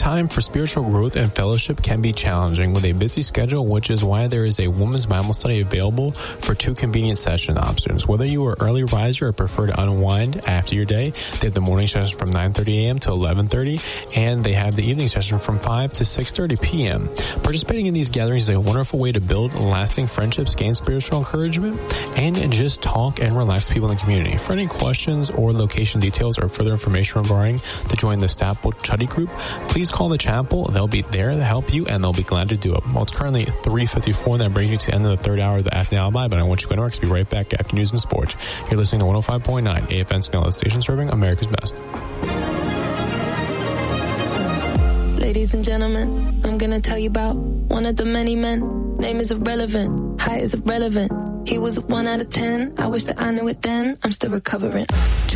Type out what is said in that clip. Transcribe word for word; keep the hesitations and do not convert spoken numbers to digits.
time for spiritual growth and fellowship can be challenging with a busy schedule, which is why there is a women's Bible study available for two convenient session options. Whether you are an early riser or prefer to unwind after your day, they have the morning session from nine thirty a.m. to eleven thirty, and they have the evening session from five to six thirty p.m. Participating in these gatherings is a wonderful way to build lasting friendships, gain spiritual encouragement, and just talk and relax people in the community. For any questions or location details or further information regarding to join the Stapel Study Group, please call the chapel. They'll be there to help you, and they'll be glad to do it. Well, it's currently three fifty-four, and that brings you to the end of the third hour of the Afternoon Alibi, but I want you to go to work. Be right back after news and sports. You're listening to one oh five point nine A F N Signal Station, serving America's best. Ladies and gentlemen, I'm gonna tell you about one of the many men. Name is irrelevant, height is irrelevant. He was a one out of ten. I wish that I knew it then. I'm still recovering.